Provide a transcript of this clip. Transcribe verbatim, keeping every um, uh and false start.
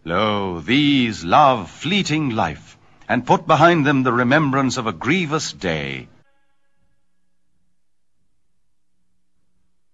Lo, these love fleeting life, and put behind them the remembrance of a grievous day.